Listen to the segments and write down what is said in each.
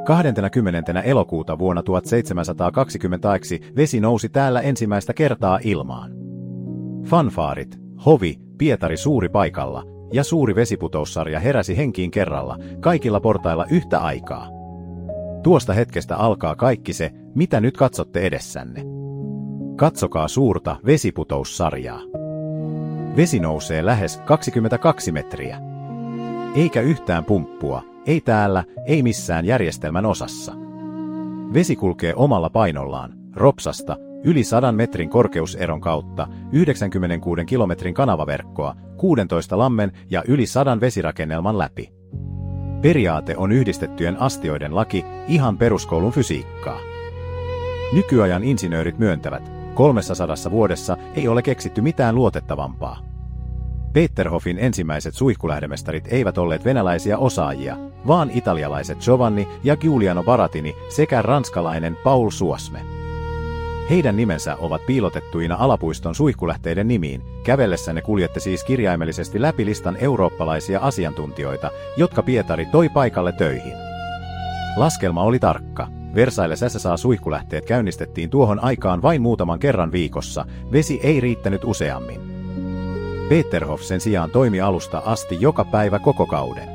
20. elokuuta vuonna 1720 vesi nousi täällä ensimmäistä kertaa ilmaan. Fanfaarit, hovi, Pietari suuri paikalla ja suuri vesiputoussarja heräsi henkiin kerralla, kaikilla portailla yhtä aikaa. Tuosta hetkestä alkaa kaikki se, mitä nyt katsotte edessänne. Katsokaa suurta vesiputoussarjaa. Vesi nousee lähes 22 metriä. Eikä yhtään pumppua, ei täällä, ei missään järjestelmän osassa. Vesi kulkee omalla painollaan, ropsasta, yli 100 metrin korkeuseron kautta, 96 kilometrin kanavaverkkoa, 16 lammen ja yli 100 vesirakennelman läpi. Periaate on yhdistettyjen astioiden laki, ihan peruskoulun fysiikkaa. Nykyajan insinöörit myöntävät, 300 vuodessa ei ole keksitty mitään luotettavampaa. Peterhofin ensimmäiset suihkulähdemestarit eivät olleet venäläisiä osaajia, vaan italialaiset Giovanni ja Giuliano Baratini sekä ranskalainen Paul Suosme. Heidän nimensä ovat piilotettuina Alapuiston suihkulähteiden nimiin, kävellessänne kuljette siis kirjaimellisesti läpi listan eurooppalaisia asiantuntijoita, jotka Pietari toi paikalle töihin. Laskelma oli tarkka. Versailles SSA-suihkulähteet käynnistettiin tuohon aikaan vain muutaman kerran viikossa, vesi ei riittänyt useammin. Peterhof sen sijaan toimi alusta asti joka päivä koko kauden.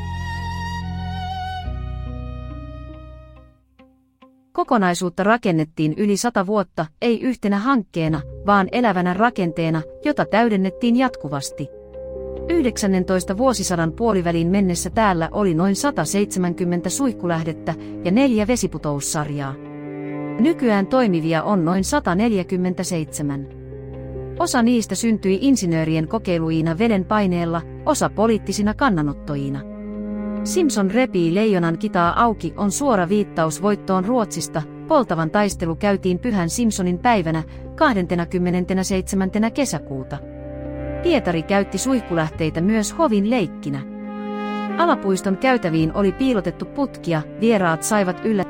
Kokonaisuutta rakennettiin yli 100 vuotta, ei yhtenä hankkeena, vaan elävänä rakenteena, jota täydennettiin jatkuvasti. 19. vuosisadan puoliväliin mennessä täällä oli noin 170 suihkulähdettä ja 4 vesiputoussarjaa. Nykyään toimivia on noin 147. Osa niistä syntyi insinöörien kokeiluina veden paineella, osa poliittisina kannanottoina. Simpson repii leijonan kitaa auki on suora viittaus voittoon Ruotsista. Poltavan taistelu käytiin Pyhän Simpsonin päivänä 27. kesäkuuta. Pietari käytti suihkulähteitä myös hovin leikkinä. Alapuiston käytäviin oli piilotettu putkia, vieraat saivat